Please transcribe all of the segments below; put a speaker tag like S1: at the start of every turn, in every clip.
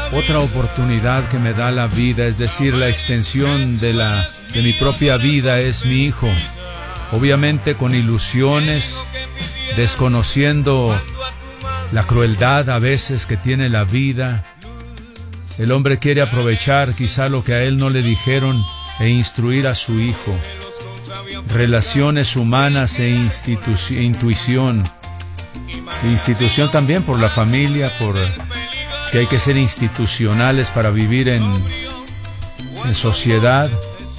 S1: otra oportunidad que me da la vida, es decir, la extensión de mi propia vida es mi hijo. Obviamente con ilusiones, desconociendo la crueldad a veces que tiene la vida. El hombre quiere aprovechar quizá lo que a él no le dijeron e instruir a su hijo. Relaciones humanas e intuición. Institución también por la familia, por que hay que ser institucionales para vivir en sociedad.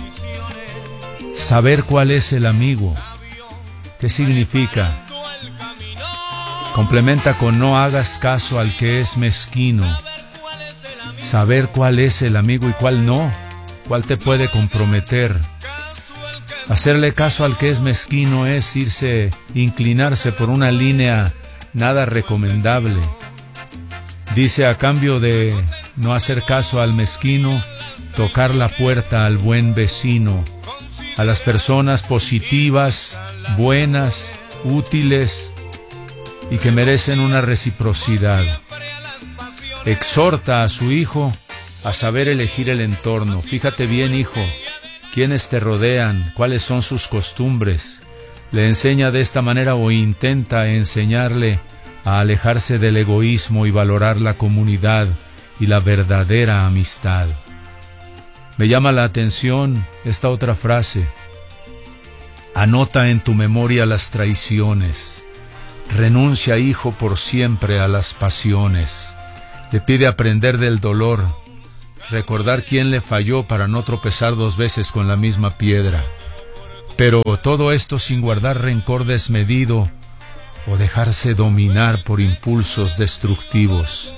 S1: Saber cuál es el amigo. ¿Qué significa? Complementa con no hagas caso al que es mezquino. Saber cuál es el amigo y cuál no, cuál te puede comprometer. Hacerle caso al que es mezquino es inclinarse por una línea nada recomendable. Dice, a cambio de no hacer caso al mezquino, tocar la puerta al buen vecino, a las personas positivas, buenas, útiles y que merecen una reciprocidad. Exhorta a su hijo a saber elegir el entorno. Fíjate bien, hijo, quiénes te rodean, cuáles son sus costumbres. Le enseña de esta manera o intenta enseñarle a alejarse del egoísmo y valorar la comunidad y la verdadera amistad. Me llama la atención esta otra frase. Anota en tu memoria las traiciones. Renuncia, hijo, por siempre a las pasiones. Le pide aprender del dolor, recordar quién le falló para no tropezar dos veces con la misma piedra. Pero todo esto sin guardar rencor desmedido o dejarse dominar por impulsos destructivos.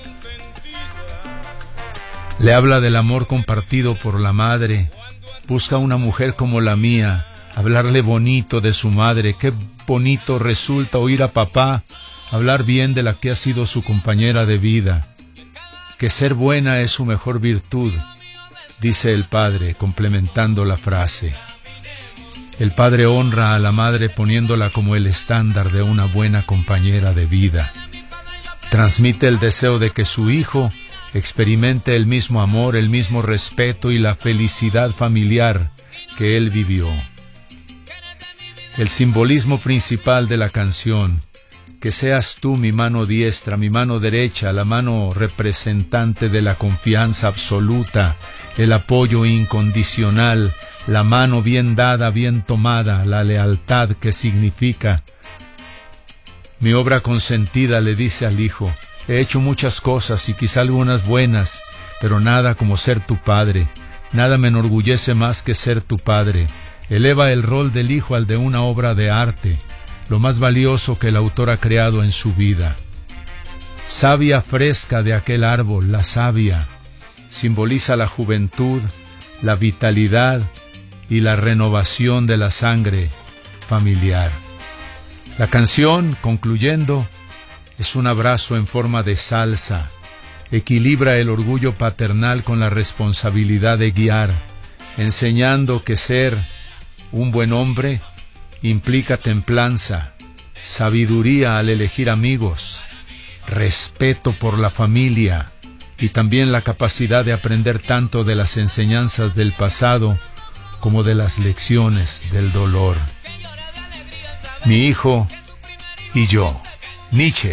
S1: Le habla del amor compartido por la madre. Busca una mujer como la mía, hablarle bonito de su madre. Qué bonito resulta oír a papá hablar bien de la que ha sido su compañera de vida. Que ser buena es su mejor virtud, dice el padre, complementando la frase. El padre honra a la madre poniéndola como el estándar de una buena compañera de vida. Transmite el deseo de que su hijo experimente el mismo amor, el mismo respeto y la felicidad familiar que él vivió. El simbolismo principal de la canción, que seas tú mi mano diestra, mi mano derecha, la mano representante de la confianza absoluta, el apoyo incondicional, la mano bien dada, bien tomada, la lealtad que significa. Mi obra consentida, le dice al hijo, he hecho muchas cosas y quizá algunas buenas, pero nada como ser tu padre, nada me enorgullece más que ser tu padre. Eleva el rol del hijo al de una obra de arte, lo más valioso que el autor ha creado en su vida. Savia fresca de aquel árbol, la savia, simboliza la juventud, la vitalidad y la renovación de la sangre familiar. La canción, concluyendo, es un abrazo en forma de salsa. Equilibra el orgullo paternal con la responsabilidad de guiar, enseñando que ser un buen hombre implica templanza, sabiduría al elegir amigos, respeto por la familia y también la capacidad de aprender tanto de las enseñanzas del pasado como de las lecciones del dolor. Mi hijo y yo, Nietzsche.